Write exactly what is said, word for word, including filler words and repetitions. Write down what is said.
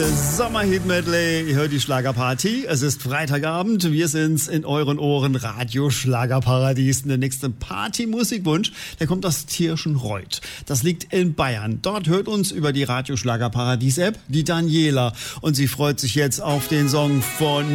Sommerhit-Medley, ihr hört die Schlagerparty. Es ist Freitagabend, wir sind's in euren Ohren, Radio Schlagerparadies. Der nächste Party-Musikwunsch, der kommt aus Tirschenreuth. Das liegt in Bayern. Dort hört uns über die Radio Schlagerparadies-App die Daniela. Und sie freut sich jetzt auf den Song von